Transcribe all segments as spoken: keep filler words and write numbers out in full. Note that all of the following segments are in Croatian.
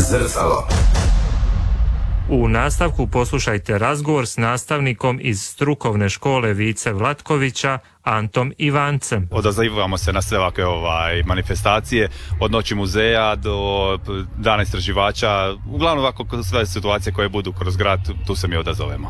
Zrcalo. U nastavku poslušajte razgovor s nastavnikom iz strukovne škole Vice Vlatkovića, Antom Ivancem. Odazivamo se na sve ovakve ovaj, manifestacije, od Noći muzeja do Dana istraživača, uglavnom ovako sve situacije koje budu kroz grad, tu se mi odazovemo.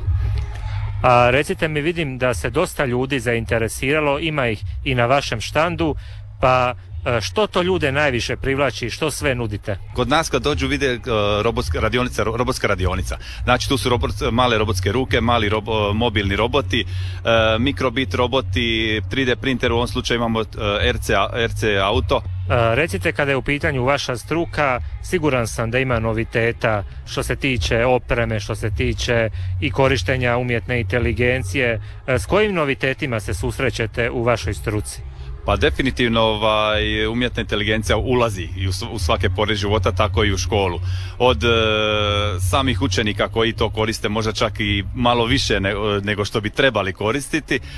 A recite mi, vidim da se dosta ljudi zainteresiralo, ima ih i na vašem štandu, pa što to ljude najviše privlači, što sve nudite? Kod nas kad dođu vide uh, robotska radionica, robotska radionica. Znači tu su robot, male robotske ruke, mali robo, mobilni roboti, uh, mikrobit roboti, tri D printer, u ovom slučaju imamo uh, R C, R C auto. Uh, recite, kada je u pitanju vaša struka, siguran sam da ima noviteta što se tiče opreme, što se tiče i korištenja umjetne inteligencije. Uh, s kojim novitetima se susrećete u vašoj struci? Pa definitivno ovaj, umjetna inteligencija ulazi i u, u svake pore života, tako i u školu. Od e, samih učenika koji to koriste možda čak i malo više ne, nego što bi trebali koristiti, e,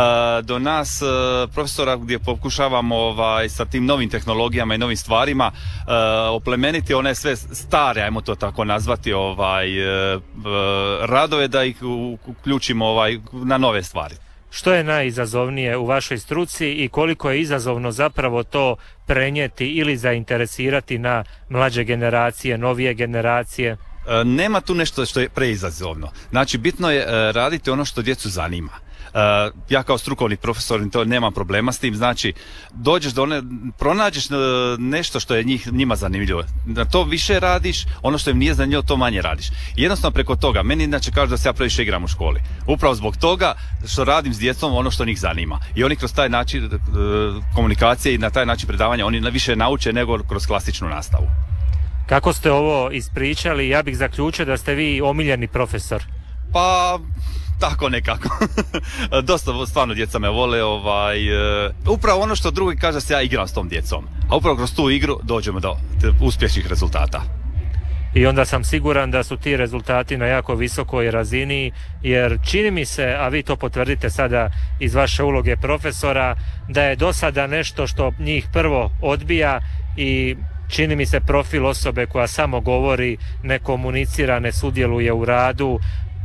do nas e, profesora gdje pokušavamo ovaj, sa tim novim tehnologijama i novim stvarima e, oplemeniti one sve stare, ajmo to tako nazvati, ovaj, e, e, radove da ih uključimo ovaj, na nove stvari. Što je najizazovnije u vašoj struci i koliko je izazovno zapravo to prenijeti ili zainteresirati na mlađe generacije, novije generacije? E, nema tu nešto što je preizazovno. Znači, bitno je e, raditi ono što djecu zanima. E, ja kao strukovni profesor to nemam problema s tim, znači dođeš do one, pronađeš nešto što je njih, njima zanimljivo, da to više radiš, ono što im nije zanimljivo to manje radiš. I jednostavno preko toga, meni inače kažu da se ja previše igram u školi, upravo zbog toga što radim s djecom ono što njih zanima i oni kroz taj način e, komunikacije i na taj način predavanja oni više nauče nego kroz klasičnu nastavu. Kako ste ovo ispričali, ja bih zaključio da ste vi omiljeni profesor. Pa tako nekako. Dosta stvarno djeca me vole, ovaj, e, upravo ono što drugi kaže se ja igram s tom djecom, a upravo kroz tu igru dođemo do uspješnih rezultata. I onda sam siguran da su ti rezultati na jako visokoj razini, jer čini mi se, a vi to potvrdite sada iz vaše uloge profesora, da je do sada nešto što njih prvo odbija i čini mi se profil osobe koja samo govori, ne komunicira, ne sudjeluje u radu.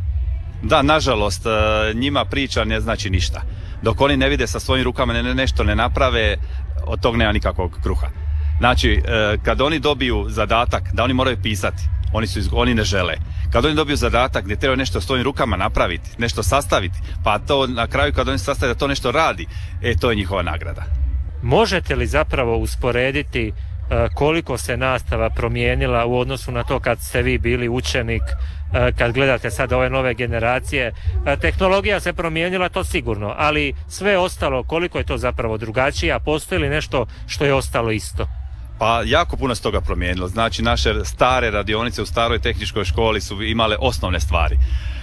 Da, nažalost, njima priča ne znači ništa. Dok oni ne vide sa svojim rukama ne, nešto ne naprave, od tog nema nikakvog kruha. Znači, kad oni dobiju zadatak da oni moraju pisati, oni, su, oni ne žele. Kad oni dobiju zadatak gdje treba nešto svojim rukama napraviti, nešto sastaviti, pa to na kraju kad oni sastave da to nešto radi, e, to je njihova nagrada. Možete li zapravo usporediti koliko se nastava promijenila u odnosu na to kad ste vi bili učenik, kad gledate sad ove nove generacije? Tehnologija se promijenila, to sigurno, ali sve ostalo, koliko je to zapravo drugačije, a postoji li nešto što je ostalo isto? Pa jako puno se toga promijenilo. Znači naše stare radionice u staroj tehničkoj školi su imale osnovne stvari.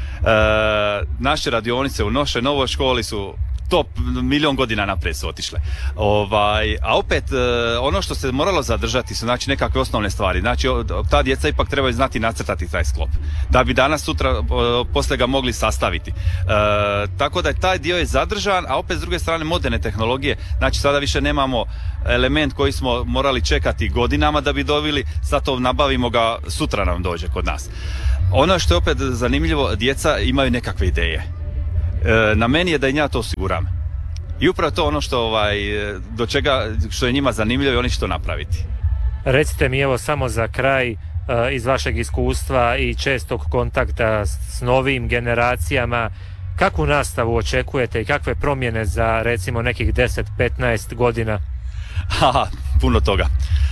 E, naše radionice u našoj novoj školi su top milion godina naprijed su otišle. Ovaj, a opet ono što se moralo zadržati su znači nekakve osnovne stvari. Znači ta djeca ipak trebaju znati nacrtati taj sklop da bi danas sutra poslije ga mogli sastaviti. E, tako da je taj dio je zadržan, a opet s druge strane moderne tehnologije, znači sada više nemamo element koji smo morali čekati godinama da bi dobili, zato nabavimo ga, sutra nam dođe kod nas. Ono što je opet zanimljivo, djeca imaju nekakve ideje. Na meni je da im ja to osiguram. I upravo to ono što, ovaj, do čega, što je njima zanimljivo i oni će to napraviti. Recite mi evo samo za kraj, iz vašeg iskustva i čestog kontakta s novim generacijama, kakvu nastavu očekujete i kakve promjene za recimo nekih deset do petnaest godina? Haha, puno toga.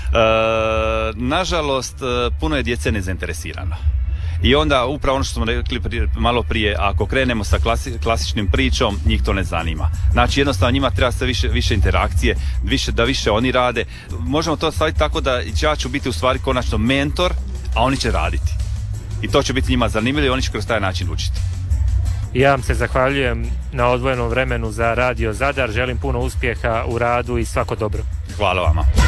E, nažalost, puno je djece nezainteresirano. I onda upravo ono što smo rekli prije, malo prije, ako krenemo sa klasi, klasičnim pričom, njih to ne zanima. Znači jednostavno njima treba sve više, više interakcije, više, da više oni rade. Možemo to staviti tako da ja ću biti u stvari konačno mentor, a oni će raditi. I to će biti njima zanimljivo i oni će kroz taj način učiti. Ja vam se zahvaljujem na odvojenom vremenu za Radio Zadar, želim puno uspjeha u radu i svako dobro. Hvala vama.